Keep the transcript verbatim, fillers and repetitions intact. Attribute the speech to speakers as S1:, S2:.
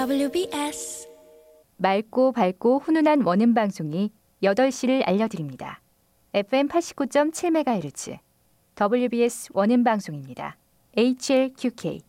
S1: 더블유비에스
S2: 맑고 밝고 훈훈한 원음 방송이 여덟 시를 알려드립니다. 에프엠 팔십구 점 칠 메가헤르츠 더블유비에스 원음 방송입니다. 에이치엘큐케이